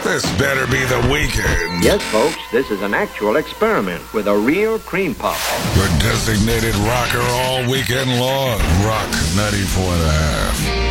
This better be the weekend. Yes, folks, this is an actual experiment with a real cream puff. The designated rocker all weekend long. Rock 94.5.